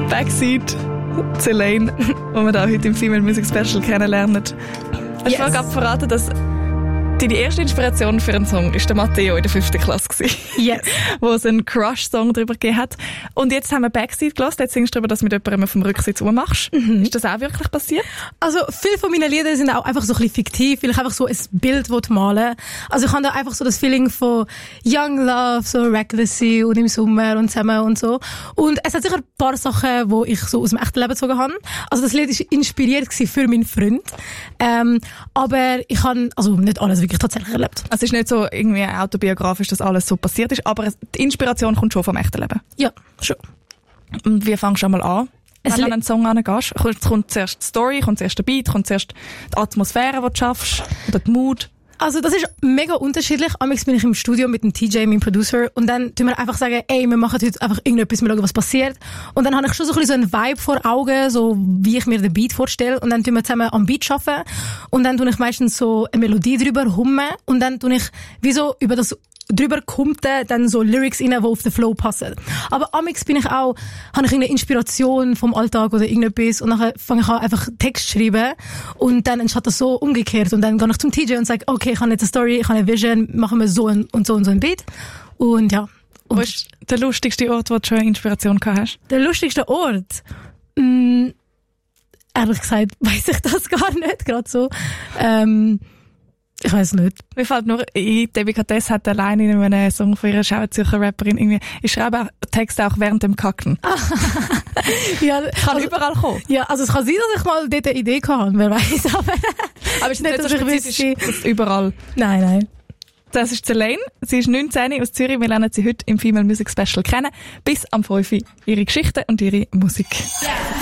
Backseat, Celine, die wir da heute im Female Music Special kennenlernen. Hast du mal gerade verraten, dass die erste Inspiration für einen Song ist der Matteo in der 5. Klasse gewesen. Yes. Wo es einen Crush-Song darüber gegeben hat. Und jetzt haben wir Backseat gehört. Jetzt singst du darüber, dass du mit jemandem vom Rücksitz machst. Ist das auch wirklich passiert? Also, viele von meinen Liedern sind auch einfach so ein bisschen fiktiv, weil ich einfach so ein Bild malen will. Also, ich habe da einfach so das Feeling von Young Love, so Recklessy und im Sommer und zusammen und so. Und es hat sicher ein paar Sachen, die ich so aus dem echten Leben gezogen habe. Also, das Lied war inspiriert für meinen Freund. Aber ich habe, also nicht alles wirklich tatsächlich erlebt. Also, es ist nicht so irgendwie autobiografisch, dass alles so passiert ist, aber die Inspiration kommt schon vom echten Leben. Ja, schon. Und wie fängst du einmal an? Wenn du an einen Song angehst, kommt zuerst die Story, kommt zuerst der Beat, kommt zuerst die Atmosphäre, die du schaffst, oder die Mood? Also, das ist mega unterschiedlich. Amigs bin ich im Studio mit dem TJ, meinem Producer, und dann tun wir einfach sagen, ey, wir machen heute einfach irgendetwas, wir schauen, was passiert. Und dann habe ich schon so ein bisschen so einen Vibe vor Augen, so wie ich mir den Beat vorstelle. Und dann tun wir zusammen am Beat arbeiten. Und dann tue ich meistens so eine Melodie drüber hummen. Und dann tue ich, wie so über das drüber kommt dann so Lyrics rein, die auf den Flow passen. Aber amigs habe ich irgendeine Inspiration vom Alltag oder irgendetwas und dann fange ich an, einfach Text zu schreiben und dann entsteht das so umgekehrt und dann gehe ich zum TJ und sage, okay, ich habe jetzt eine Story, ich habe eine Vision, machen wir so und so ein Beat und ja. Wo ist der lustigste Ort, wo du schon Inspiration gehabt hast? Der lustigste Ort? Ehrlich gesagt weiss ich das gar nicht, gerade so. Ich weiss nicht. Mir fällt nur ein, Debbie Cates hat allein in einem Song von ihrer Zürcher Rapperin irgendwie, ich schreibe auch Texte auch während dem Kacken. Ja, kann also, überall kommen. Ja, also es kann sein, dass ich mal dort eine Idee hatte, wer weiss, aber es ist nicht so spezifisch überall. Nein. Das ist Celine. Sie ist 19 aus Zürich. Wir lernen sie heute im Female Music Special kennen. Bis am 5 Uhr ihre Geschichte und ihre Musik. Yeah.